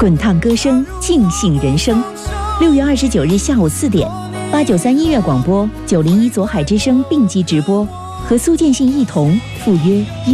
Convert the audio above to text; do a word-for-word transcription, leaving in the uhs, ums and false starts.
滚烫歌声，尽兴人生。六月二十九日下午四点，八九三音乐广播，九零一左海之声并机直播，和苏建信一同赴约。